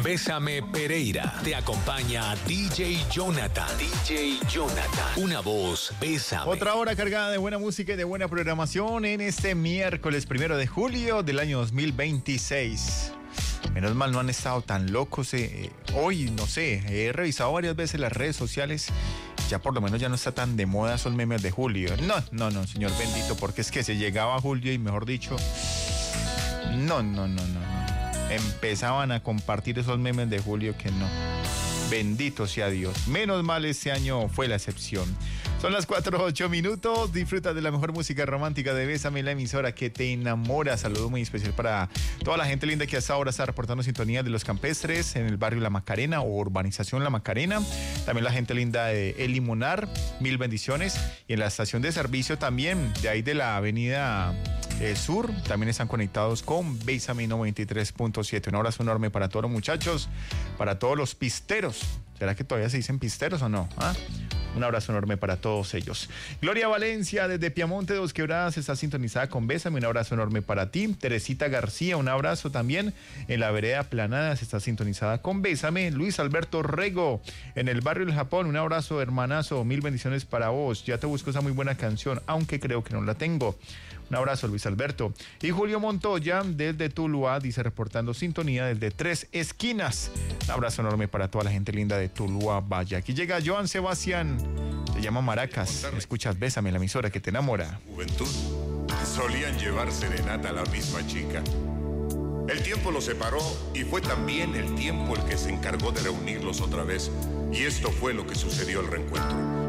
Bésame Pereira. Te acompaña DJ Jonathan. DJ Jonathan. Una voz, Bésame. Otra hora cargada de buena música y de buena programación en este miércoles 1 de julio del año 2026. Menos mal no han estado tan locos. Hoy, no sé, he revisado varias veces las redes sociales. Ya por lo menos ya no está tan de moda esos memes de julio. No, señor bendito, porque es que se llegaba a julio y mejor dicho, no. Empezaban a compartir esos memes de julio que no. Bendito sea Dios. Menos mal este año fue la excepción. Son las 4:08. Disfruta de la mejor música romántica de Bésame, la emisora que te enamora. Saludo muy especial para toda la gente linda que hasta ahora está reportando sintonía de Los Campestres en el barrio La Macarena o urbanización La Macarena. También la gente linda de El Limonar. Mil bendiciones. Y en la estación de servicio también, de ahí de la avenida Sur, también están conectados con Bésame 93.7. Un abrazo enorme para todos los muchachos, para todos los pisteros. ¿Será que todavía se dicen pisteros o no? Un abrazo enorme para todos ellos. Gloria Valencia desde Piamonte, Dos Quebradas, está sintonizada con Bésame. Un abrazo enorme para ti. Teresita García, un abrazo también. En la vereda Planadas está sintonizada con Bésame. Luis Alberto Rego, en el barrio del Japón, un abrazo hermanazo. Mil bendiciones para vos. Ya te busco esa muy buena canción, aunque creo que no la tengo. Un abrazo, Luis Alberto. Y Julio Montoya, desde Tuluá, dice reportando sintonía desde Tres Esquinas. Un abrazo enorme para toda la gente linda de Tuluá, Valle. Aquí llega Joan Sebastián, se llama Maracas. Escuchas Bésame, la emisora que te enamora. Juventud, solían llevar serenata a la misma chica. El tiempo los separó y fue también el tiempo el que se encargó de reunirlos otra vez. Y esto fue lo que sucedió al reencuentro.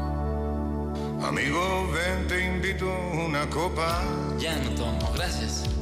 Amigo, ven, te invito una copa. Ya no tomo, gracias.